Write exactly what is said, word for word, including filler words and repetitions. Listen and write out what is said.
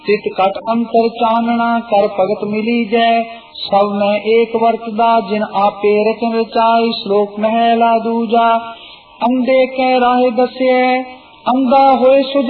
तित कट अंतर चानना कर भगत मिली जय सब में एक वर्तदा जिन आपे रचन रचाई श्लोक महला दूजा अंधे कह राहे दस्ये अंधा होए